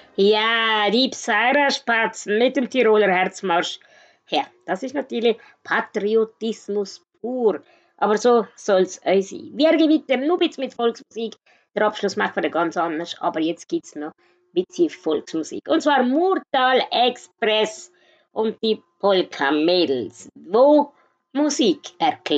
Ja, die Pseiderspatzen mit dem Tiroler Herzmarsch. Ja, das ist natürlich Patriotismus pur. Aber so soll's auch sein. Wir gewinnen nur ein bisschen mit Volksmusik. Der Abschluss machen wir dann ganz anders. Aber jetzt gibt's noch ein bisschen Volksmusik. Und zwar Murtal Express und die Polka Mädels, wo Musik erklären.